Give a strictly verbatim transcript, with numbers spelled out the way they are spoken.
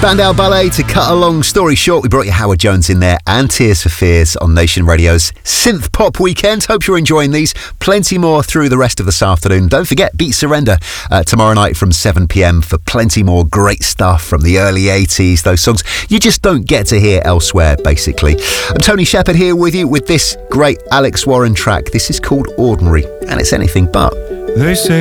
Spandau Ballet. To cut a long story short, we brought you Howard Jones in there and Tears for Fears on Nation Radio's Synth Pop Weekend. Hope you're enjoying these. Plenty more through the rest of this afternoon. Don't forget, Beat Surrender uh, tomorrow night from seven p.m. for plenty more great stuff from the early eighties. Those songs you just don't get to hear elsewhere, basically. I'm Tony Shepherd here with you with this great Alex Warren track. This is called Ordinary, and it's anything but. They say